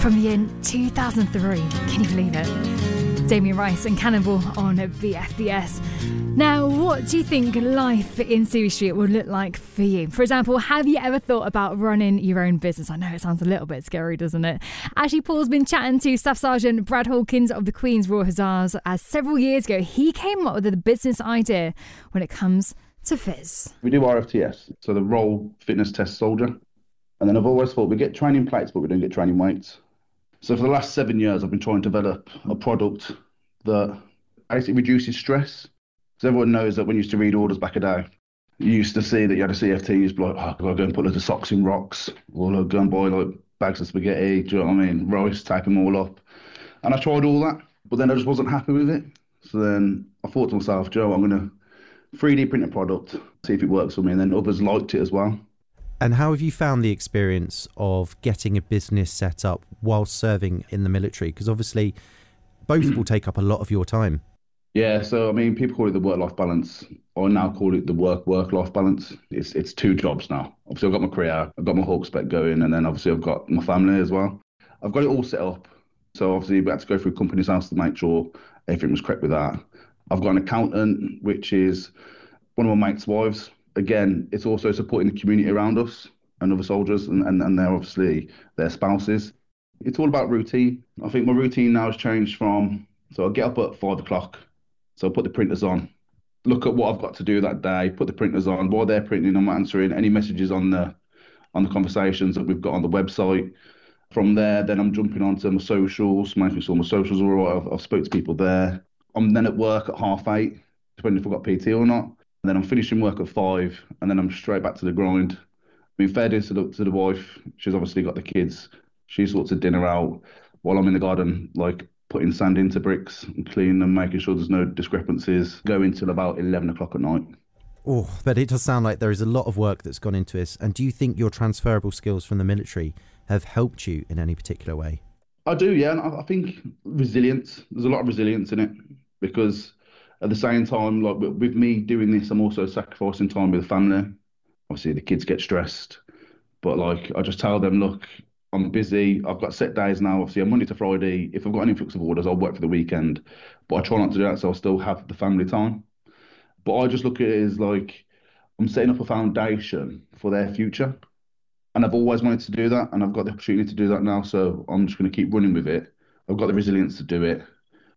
from the year 2003. Can you believe it? Damien Rice and Cannibal on BFBS. Now, what do you think life in Stewie Street will look like for you? For example, have you ever thought about running your own business? I know it sounds a little bit scary, doesn't it? Actually, Paul's been chatting to Staff Sergeant Brad Hawkins of the Queen's Royal Hussars, as several years ago he came up with a business idea when it comes to Fizz. We do RFTS, so the Role Fitness Test Soldier. And then I've always thought we get training plates, but we don't get training weights. So for the last 7 years, I've been trying to develop a product that basically reduces stress. Because everyone knows that when you used to read orders back a day, you used to see that you had a CFT, you used to be like, oh, I've got to go and put loads of socks in rocks, or I'll go and buy like bags of spaghetti, do you know what I mean? Rice, tape them all up. And I tried all that, but then I just wasn't happy with it. So then I thought to myself, Joe, I'm going to 3D print a product, see if it works for me. And then others liked it as well. And how have you found the experience of getting a business set up while serving in the military? Because obviously both will take up a lot of your time. Yeah, so I mean, people call it the work-life balance. I now call it the work-life balance. It's two jobs now. Obviously, I've got my career, I've got my Hawk Spec going, and then obviously I've got my family as well. I've got it all set up. So obviously we had to go through company's house to make sure everything was correct with that. I've got an accountant, which is one of my mates' wives. Again, it's also supporting the community around us and other soldiers and they're obviously their spouses. It's all about routine. I think my routine now has changed from, so I get up at 5 o'clock, so I put the printers on, look at what I've got to do that day, put the printers on. While they're printing, I'm answering any messages on the conversations that we've got on the website. From there, then I'm jumping onto my socials, making sure my socials are all right. I've spoke to people there. I'm then at work at 8:30, depending if I've got PT or not. And then I'm finishing work at 5, and then I'm straight back to the grind. I mean, fair dues to the wife. She's obviously got the kids. She sorts of dinner out while I'm in the garden, like putting sand into bricks and cleaning them, making sure there's no discrepancies. Going till about 11 o'clock at night. Oh, but it does sound like there is a lot of work that's gone into this. And do you think your transferable skills from the military have helped you in any particular way? I do, yeah. And I think resilience. There's a lot of resilience in it because at the same time, like with me doing this, I'm also sacrificing time with the family. Obviously, the kids get stressed, but like I just tell them, look, I'm busy. I've got set days now. Obviously, I'm Monday to Friday. If I've got any influx of orders, I'll work for the weekend, but I try not to do that, so I'll still have the family time. But I just look at it as like I'm setting up a foundation for their future, and I've always wanted to do that, and I've got the opportunity to do that now. So I'm just going to keep running with it. I've got the resilience to do it.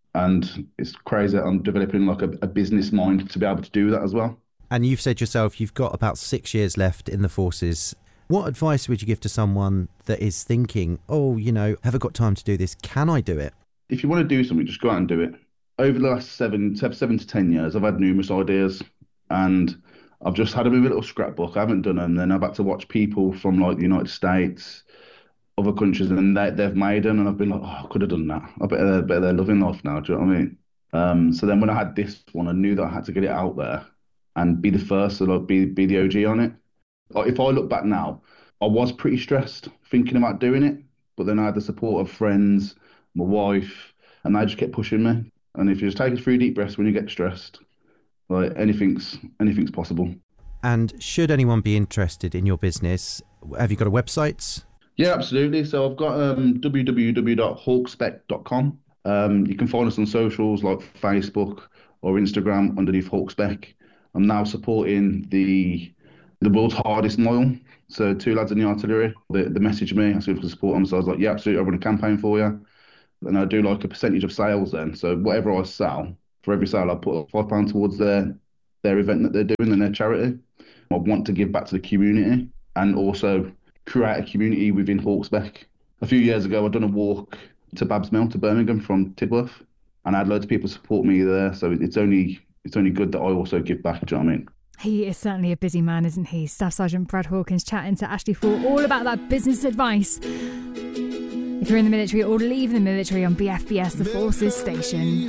And it's crazy that I'm developing like a business mind to be able to do that as well. And you've said yourself, you've got about 6 years left in the forces. What advice would you give to someone that is thinking, oh, you know, have I got time to do this? Can I do it? If you want to do something, just go out and do it. Over the last 7 to 10 years, I've had numerous ideas and I've just had them in a little scrapbook. I haven't done them. Then I've had to watch people from like the United States, other countries, and they've made them, and I've been like, oh, I could have done that. I bet they're loving life now. Do you know what I mean? So then when I had this one, I knew that I had to get it out there and be the first, so like be the OG on it. Like, if I look back now, I was pretty stressed thinking about doing it, but then I had the support of friends, my wife, and they just kept pushing me. And if you just take a few deep breaths when you get stressed, like anything's possible. And should anyone be interested in your business, have you got a website? Yeah, absolutely. So I've got www.hawkspec.com. You can find us on socials like Facebook or Instagram underneath Hawkspec. I'm now supporting the world's hardest mile. So 2 lads in the artillery, they messaged me, asked me if I could support them. So I was like, yeah, absolutely, I'll run a campaign for you. And I do like a percentage of sales then. So whatever I sell, for every sale, I put £5 towards their event that they're doing and their charity. I want to give back to the community and also create a community within Hawkspec. A few years ago, I'd done a walk to Babs Mill to Birmingham from Tidworth, and I had loads of people support me there. So it's only good that I also give back. Do you know what I mean? He is certainly a busy man, isn't he? Staff Sergeant Brad Hawkins chatting to Ashley Ford all about that business advice. If you're in the military or leaving the military on BFBS, the Forces Station.